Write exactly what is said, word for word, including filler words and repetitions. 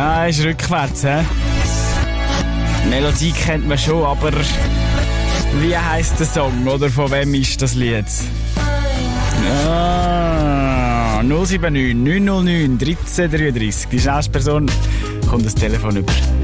Ja, ist rückwärts, hä? Melodie kennt man schon, aber wie heisst der Song, oder von wem ist das Lied? Ah, null sieben neun neun null neun eins drei drei drei. Die schnellste Person kommt das Telefon über.